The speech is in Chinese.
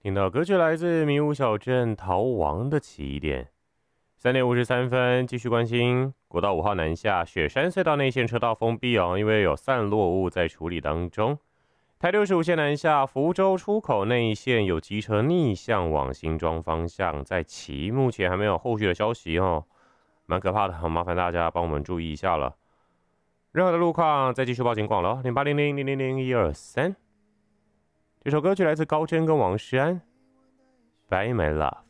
听到歌曲来自迷雾小镇逃亡的起点。3:53，继续关心国道5号南下雪山隧道内线车道封闭哦，因为有散落物在处理当中。台65线南下福州出口内线有机车逆向往新庄方向在骑，目前还没有后续的消息哦，蛮可怕的，好麻烦大家帮我们注意一下了。任何的路况再继续报警广了0800000123。这首歌曲来自高真跟王诗安，《By My Love》。